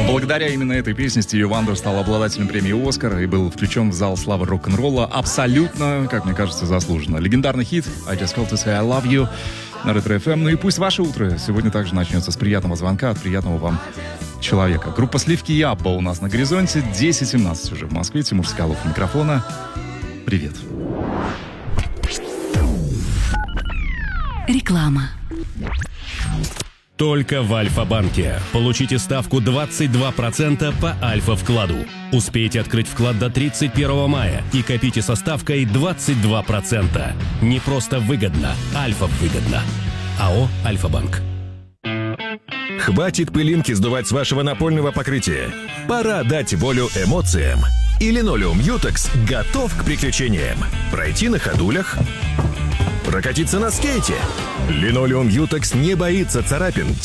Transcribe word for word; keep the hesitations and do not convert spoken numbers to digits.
Благодаря именно этой песне Стиви Вандер стал обладателем премии «Оскар» и был включен в зал славы рок-н-ролла абсолютно, как мне кажется, заслуженно. Легендарный хит «I Just Called to Say I Love You» на Ретро-эф эм. Ну и пусть ваше утро сегодня также начнется с приятного звонка от приятного вам человека. Группа «Сливки и Абба» у нас на горизонте. десять семнадцать уже в Москве. Тимур Скалов у микрофона. Привет. Реклама. Только в Альфа-банке. Получите ставку двадцать два процента по Альфа-вкладу. Успейте открыть вклад до тридцать первого мая и копите со ставкой двадцать два процента. Не просто выгодно, Альфа-выгодно. АО «Альфа-банк». Хватит пылинки сдувать с вашего напольного покрытия. Пора дать волю эмоциям. И линолеум Ютекс готов к приключениям. Пройти на ходулях, прокатиться на скейте. Линолеум Ютекс не боится царапин,